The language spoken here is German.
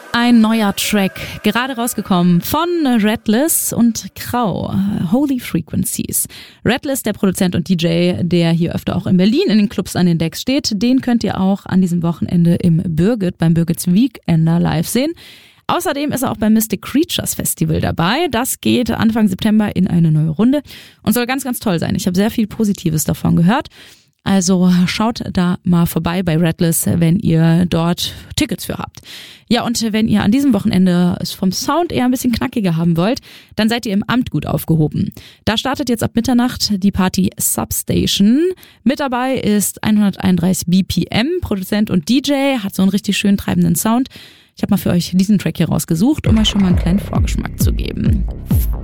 Ein neuer Track, gerade rausgekommen von Redless und Krau, Holy Frequencies. Redless, der Produzent und DJ, der hier öfter auch in Berlin in den Clubs an den Decks steht, den könnt ihr auch an diesem Wochenende im Birgit, beim Birgits Weekender live sehen. Außerdem ist er auch beim Mystic Creatures Festival dabei. Das geht Anfang September in eine neue Runde und soll ganz, ganz toll sein. Ich habe sehr viel Positives davon gehört. Also schaut da mal vorbei bei Redless, wenn ihr dort Tickets für habt. Ja, und wenn ihr an diesem Wochenende es vom Sound eher ein bisschen knackiger haben wollt, dann seid ihr im Amt gut aufgehoben. Da startet jetzt ab Mitternacht die Party Substation. Mit dabei ist 131 BPM, Produzent und DJ, hat so einen richtig schön treibenden Sound. Ich habe mal für euch diesen Track hier rausgesucht, um euch schon mal einen kleinen Vorgeschmack zu geben.